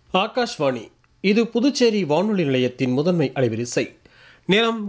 ஆகாஷ்வாணி. இது புதுச்சேரி வானொலி நிலையத்தின் முதன்மை அலைவரிசை. நேரம்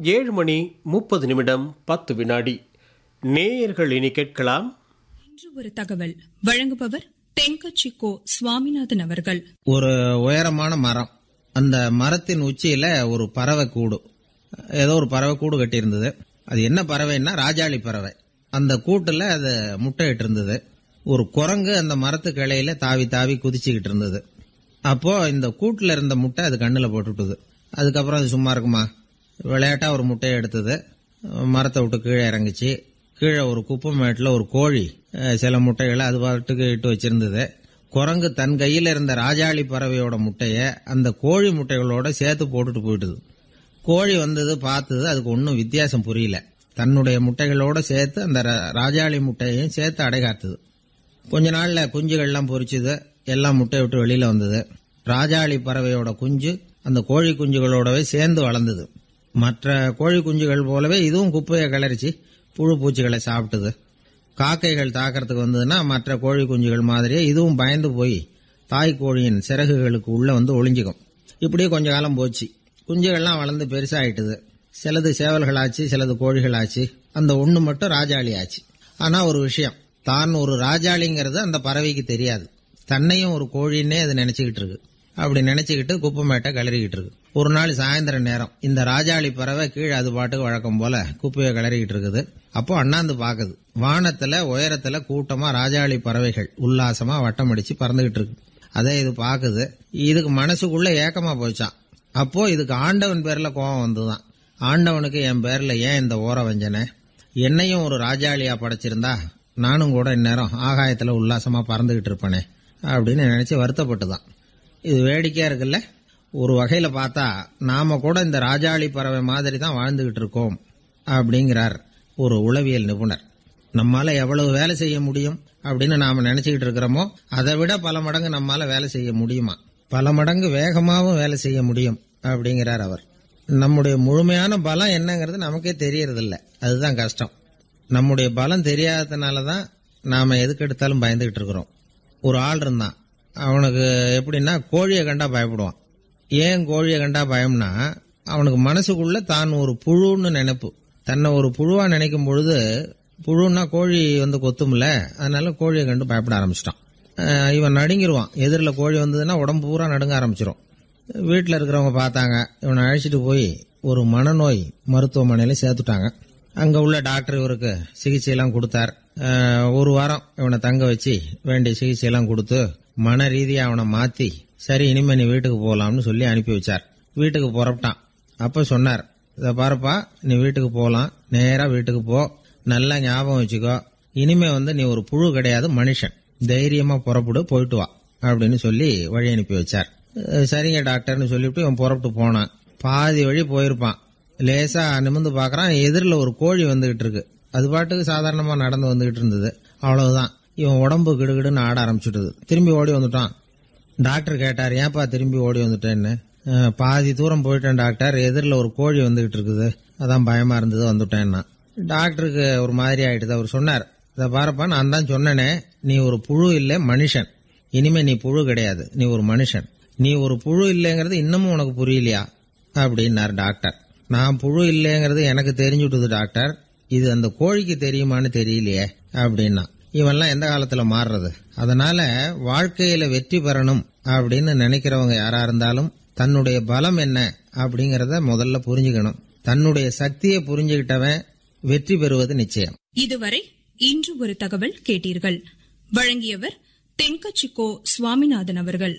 7:30 நேயர்கள் இனி கேட்கலாம். இன்று ஒரு தகவல் வழங்குபவர் தென்கட்சிக்கோ சுவாமிநாதன் அவர்கள். ஒரு உயரமான மரம், அந்த மரத்தின் உச்சியில ஒரு பறவை கூடு, ஏதோ ஒரு பறவை கூடு கட்டியிருந்தது. அது என்ன பறவைன்னா ராஜாளி பறவை. அந்த கூட்டுல அது முட்டையிட்டு இருந்தது. ஒரு குரங்கு அந்த மரத்து கிளையில தாவி தாவி குதிச்சுக்கிட்டு இருந்தது. அப்போ இந்த கூட்டுல இருந்த முட்டை அது கண்ணுல போட்டுட்டுது. அதுக்கப்புறம் அது சும்மா இருக்குமா, விளையாட்டா ஒரு முட்டையை எடுத்தது, மரத்தை விட்டு கீழே இறங்குச்சு. கீழே ஒரு குப்பை மேட்டில் ஒரு கோழி சில முட்டைகளை அது பாட்டுக்கு இட்டு வச்சிருந்தது. குரங்கு தன் கையில இருந்த ராஜாளி பறவையோட முட்டைய அந்த கோழி முட்டைகளோட சேர்த்து போட்டுட்டு போயிட்டுது. கோழி வந்தது, பார்த்தது, அதுக்கு ஒன்றும் வித்தியாசம் புரியல. தன்னுடைய முட்டைகளோட சேர்த்து அந்த ராஜாளி முட்டையையும் சேர்த்து அடைகாத்துது. கொஞ்ச நாள்ல குஞ்சுகள்லாம் பொரிச்சுது, எல்லாம் முட்டையை விட்டு வெளியில வந்தது. ராஜாளி பறவையோட குஞ்சு அந்த கோழி குஞ்சுகளோடவே சேர்ந்து வளர்ந்தது. மற்ற கோழி குஞ்சுகள் போலவே இதுவும் குப்பையை கிளறிச்சு புழு பூச்சிகளை சாப்பிட்டது. காக்கைகள் தாக்கிறதுக்கு வந்ததுன்னா மற்ற கோழி குஞ்சுகள் மாதிரியே இதுவும் பயந்து போய் தாய் கோழியின் சிறகுகளுக்கு உள்ள வந்து ஒளிஞ்சிக்கும். இப்படியே கொஞ்ச காலம் போச்சு. குஞ்சுகள்லாம் வளர்ந்து பெருசாயிட்டுது. சிலது சேவல்களாச்சு, சிலது கோழிகளாச்சு. அந்த ஒண்ணு மட்டும் ராஜாளி ஆச்சு. ஆனா ஒரு விஷயம், தான் ஒரு ராஜாளிங்கிறது அந்த பறவைக்கு தெரியாது. தன்னையும் ஒரு கோழின்னே அது நினைச்சுக்கிட்டு இருக்கு. அப்படி நினைச்சுக்கிட்டு குப்பை மேட்டை கிளறிக்கிட்டு இருக்கு. ஒரு நாள் சாயந்தர நேரம் இந்த ராஜாளி பறவை கீழே அது பாட்டுக்கு வழக்கம் போல குப்பையை கிளறிக்கிட்டு இருக்குது. அப்போ அண்ணாந்து பாக்குது. வானத்துல உயரத்துல கூட்டமா ராஜாளி பறவைகள் உல்லாசமா வட்டம் அடிச்சு பறந்துகிட்டு இருக்கு. அதை இது பாக்குது. இதுக்கு மனசுக்குள்ள ஏக்கமா போச்சான். அப்போ இதுக்கு ஆண்டவன் பேர்ல கோபம் வந்துதான். ஆண்டவனுக்கு என் பேர்ல ஏன் இந்த ஓர வஞ்சனை? என்னையும் ஒரு ராஜாளியா படைச்சிருந்தா நானும் கூட இந்நேரம் ஆகாயத்துல உல்லாசமா பறந்துகிட்டு இருப்பேனே அப்படின்னு நினைச்சு வருத்தப்பட்டுதான். இது வேடிக்கையா இருக்குல்ல. ஒரு வகையில பார்த்தா நாம கூட இந்த ராஜாளி பறவை மாதிரி தான் வாழ்ந்துகிட்டு இருக்கோம் அப்படிங்கிறார் ஒரு உளவியல் நிபுணர். நம்மால எவ்வளவு வேலை செய்ய முடியும் அப்படின்னு நாம நினைச்சுக்கிட்டு இருக்கிறோமோ அதை விட பல மடங்கு நம்மால வேலை செய்ய முடியுமா, பல மடங்கு வேகமாவும் வேலை செய்ய முடியும் அப்படிங்கிறார் அவர். நம்முடைய முழுமையான பலம் என்னங்கிறது நமக்கே தெரியறதில்ல, அதுதான் கஷ்டம். நம்முடைய பலம் தெரியாததுனாலதான் நாம எதுக்கு எடுத்தாலும் பயந்துகிட்டு இருக்கிறோம். ஒரு ஆள் இருந்தான், அவனுக்கு எப்படின்னா கோழியை கண்டா பயப்படுவான். ஏன் கோழியை கண்டா பயம்னா, அவனுக்கு மனசுக்குள்ள தான் ஒரு புழுன்னு நினைப்பு. தன்னை ஒரு புழுவா நினைக்கும் பொழுது, புழுன்னா கோழி வந்து கொத்தும்ல, அதனால கோழியை கண்டு பயப்பட ஆரம்பிச்சிட்டான். இவன் நடுங்கிருவான். எதிரில் கோழி வந்ததுன்னா உடம்பு பூரா நடுங்க ஆரம்பிச்சிரும். வீட்டில் இருக்கிறவங்க பார்த்தாங்க. இவனை அழைச்சிட்டு போய் ஒரு மனநோய் மருத்துவமனையில சேர்த்துட்டாங்க. அங்க உள்ள டாக்டர் இவருக்கு சிகிச்சையெல்லாம் கொடுத்தார். ஒரு வாரம் இவனை தங்க வச்சு வேண்டிய சிகிச்சையெல்லாம் கொடுத்து மன ரீதியா அவனை மாத்தி, சரி இனிமே நீ வீட்டுக்கு போகலாம்னு சொல்லி அனுப்பி வச்சார். வீட்டுக்கு புறப்பட்டான். அப்ப சொன்னார், இத பாருப்பா, நீ வீட்டுக்கு போகலாம், நேரா வீட்டுக்கு போ, நல்லா ஞாபகம் வச்சுக்கோ, இனிமே வந்து நீ ஒரு புழு கிடையாது, மனுஷன், தைரியமா புறப்படு, போயிட்டு வா அப்படின்னு சொல்லி வழி அனுப்பி வச்சார். சரிங்க டாக்டர்னு சொல்லிவிட்டு இவன் புறப்பட்டு போனான். பாதி வழி போயிருப்பான். லேசா நிமிர்ந்து பாக்குறான், எதிரில் ஒரு கோழி வந்துகிட்டு இருக்கு. அது பாட்டுக்கு சாதாரணமா நடந்து வந்துகிட்டு இருந்தது. அவ்வளவுதான், இவன் உடம்பு கிடுகிடுன்னு ஆட ஆரம்பிச்சுட்டது. திரும்பி ஓடி வந்துட்டான். டாக்டர் கேட்டார், ஏன்பா திரும்பி ஓடி வந்துட்டேன்னு. பாதி தூரம் போயிட்டேன் டாக்டர், எதிரில் ஒரு கோழி வந்துகிட்டு இருக்குது, அதான் பயமா இருந்தது வந்துட்டேன்னா. டாக்டருக்கு ஒரு மாதிரி ஆயிடுது. அவர் சொன்னார், இத பாருப்பா, நான் தான் சொன்னேனே, நீ ஒரு புழு இல்ல, மனுஷன். இனிமே நீ புழு கிடையாது, நீ ஒரு மனுஷன். நீ ஒரு புழு இல்லைங்கிறது இன்னமும் உனக்கு புரியலையா அப்படின்னாரு டாக்டர். நான் புழு இல்லைங்கிறது எனக்கு தெரிஞ்சுட்டுது டாக்டர், இது அந்த கோழிக்கு தெரியுமான்னு தெரியலையே அப்படின்னா. இவெல்லாம் எந்த காலத்துல மாறுறது? அதனால வாழ்க்கையில வெற்றி பெறணும் அப்படின்னு நினைக்கிறவங்க யாரா இருந்தாலும் தன்னுடைய பலம் என்ன அப்படிங்கறத முதல்ல புரிஞ்சுக்கணும். தன்னுடைய சக்தியை புரிஞ்சுக்கிட்டவன் வெற்றி பெறுவது நிச்சயம். இதுவரை இன்று ஒரு தகவல் கேட்டீர்கள். வழங்கியவர் தென்கட்சிக்கோ சுவாமிநாதன் அவர்கள்.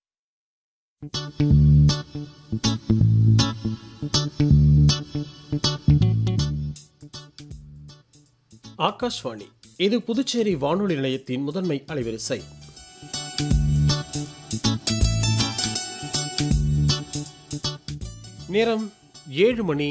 ஆகாஷ்வாணி. இது புதுச்சேரி வானொலி நிலையத்தின் முதன்மை அலைவரிசை. நேரம் 7:00